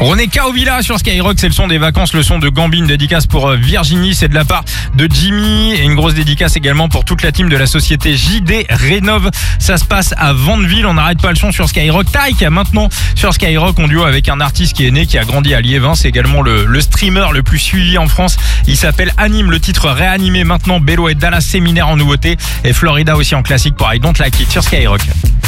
René Caovilla sur Skyrock, c'est le son des vacances, le son de Gambine, dédicace pour Virginie, c'est de la part de Jimmy et une grosse dédicace également pour toute la team de la société JD Rénov. Ça se passe à Vandeville, on n'arrête pas le son sur Skyrock. Taïk maintenant sur Skyrock en duo avec un artiste qui est né, qui a grandi à Liévin, c'est également le streamer le plus suivi en France. Il s'appelle Anime, le titre réanimé maintenant, Bello et Dallas Séminaire en nouveauté et Florida aussi en classique pour I Don't Like It sur Skyrock.